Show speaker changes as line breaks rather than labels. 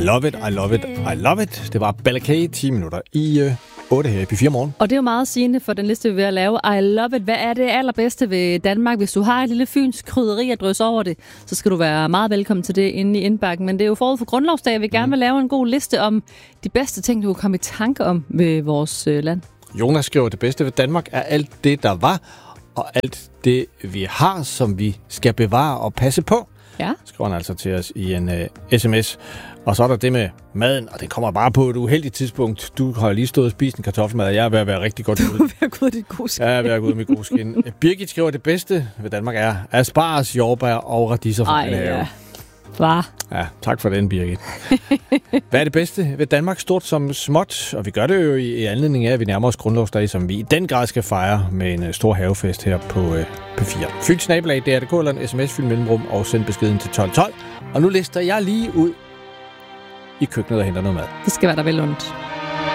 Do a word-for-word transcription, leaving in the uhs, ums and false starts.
I love it, I love it, I love it. Det var Bella K, ti minutter i øh, otte her i P fire morgen.
Og det er jo meget sigende for den liste, vi er ved at lave. I love it. Hvad er det allerbedste ved Danmark? Hvis du har et lille fynsk krydderi at drysse over det, så skal du være meget velkommen til det inde i indbakken. Men det er jo forud for Grundlovsdag, vi gerne vil lave en god liste om de bedste ting, du kan komme i tanke om ved vores øh, land. Jonas skriver, det bedste ved Danmark er alt det, der var, og alt det, vi har, som vi skal bevare og passe på. Ja. Skriver han altså til os i en uh, sms. Og så er der det med maden, og det kommer bare på et uheldigt tidspunkt. Du har lige stået og spist en kartoffelmad, og jeg er ved at være rigtig godt ud. Du er ved at gå ud af dit gode skin. Ja, jeg er ved at gå ud af mit gode skin. Birgit skriver, det bedste ved Danmark er asparges, jordbær og radiser fra en have. Hva? Ja, tak for den, Birgit. Hvad er det bedste ved Danmark, stort som småt? Og vi gør det jo i anledning af, at vi nærmer os Grundlovsdag, som vi i den grad skal fejre med en stor havefest her på uh, P fire. Fyld snabelag, det er det k eller en sms, fyld mellemrum og send beskeden til tolv tolv. Og nu lister jeg lige ud i køkkenet og henter noget mad. Det skal være der vel ondt.